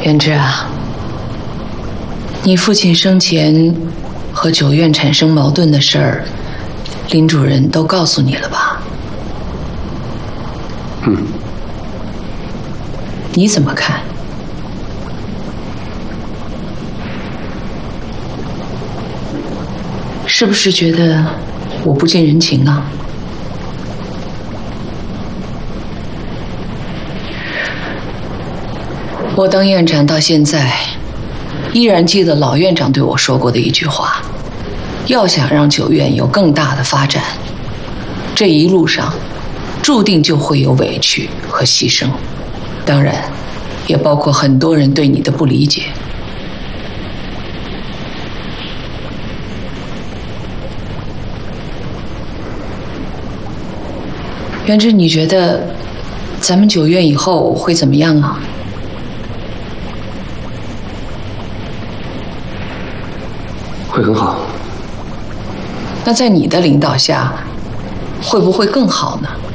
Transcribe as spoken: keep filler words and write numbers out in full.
元之啊，你父亲生前和九院产生矛盾的事儿，林主任都告诉你了吧？ 嗯。 你怎么看？是不是觉得我不近人情啊？我当院长到现在，依然记得老院长对我说过的一句话：要想让九院有更大的发展，这一路上注定就会有委屈和牺牲，当然也包括很多人对你的不理解。元之，你觉得咱们九院以后会怎么样啊？ 会很好。 那在你的领导下，会不会更好呢？